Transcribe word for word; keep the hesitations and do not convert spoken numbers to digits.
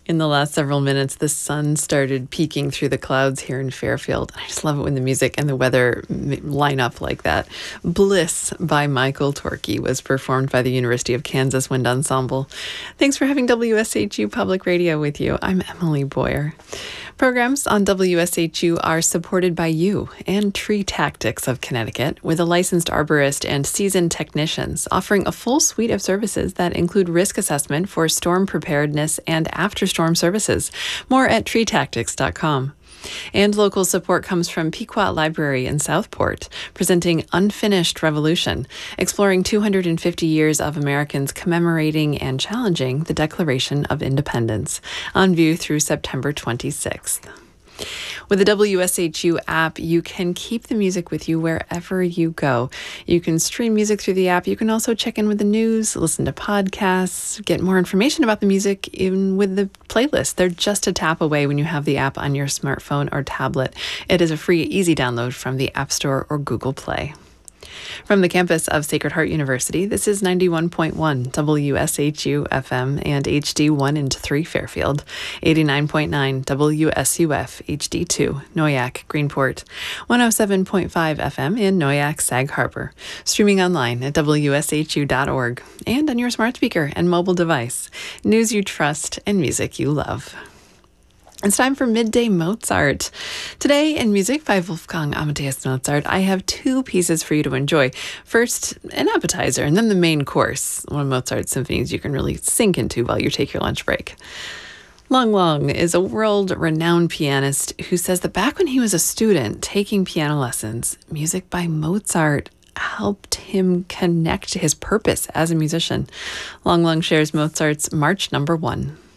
In the last several minutes, the sun started peeking through the clouds here in Fairfield. I just love it when the music and the weather line up like that. Bliss by Michael Torkey was performed by the University of Kansas Wind Ensemble. Thanks for having W S H U Public Radio with you. I'm Emily Boyer. Programs on W S H U are supported by you and Tree Tactics of Connecticut, with a licensed arborist and seasoned technicians offering a full suite of services that include risk assessment for storm preparedness and after-storm services. More at tree tactics dot com. And local support comes from Pequot Library in Southport, presenting Unfinished Revolution, exploring two hundred fifty years of Americans commemorating and challenging the Declaration of Independence, on view through September twenty-sixth. With the W S H U app, you can keep the music with you wherever you go. You can stream music through the app. You can also check in with the news, listen to podcasts, get more information about the music, even with the playlist. They're just a tap away when you have the app on your smartphone or tablet. It is a free, easy download from the App Store or Google Play. From the campus of Sacred Heart University, this is ninety-one point one W S H U F M and H D one and three Fairfield, eighty-nine point nine W S U F H D two Noyac Greenport, one oh seven point five F M in Noyac Sag Harbor, streaming online at W S H U dot org and on your smart speaker and mobile device. News you trust and music you love. It's time for Midday Mozart. Today in music by Wolfgang Amadeus Mozart, I have two pieces for you to enjoy. First, an appetizer, and then the main course, one of Mozart's symphonies you can really sink into while you take your lunch break. Lang Lang is a world-renowned pianist who says that back when he was a student taking piano lessons, music by Mozart helped him connect to his purpose as a musician. Lang Lang shares Mozart's March Number One.